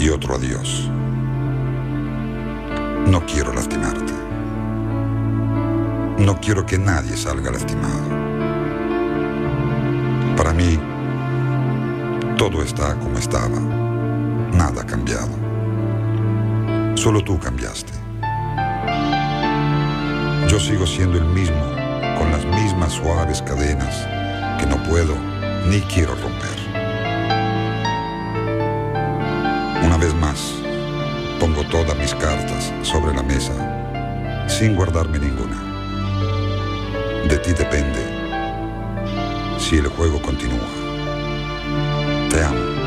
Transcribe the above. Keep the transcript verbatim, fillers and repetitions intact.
y otro adiós. No quiero lastimarte. No quiero que nadie salga lastimado. Para mí, todo está como estaba. Nada ha cambiado. Solo tú cambiaste. Yo sigo siendo el mismo, con las mismas suaves cadenas que no puedo ni quiero romper. Una vez más, pongo todas mis cartas sobre la mesa, sin guardarme ninguna. De ti depende si el juego continúa. Te amo.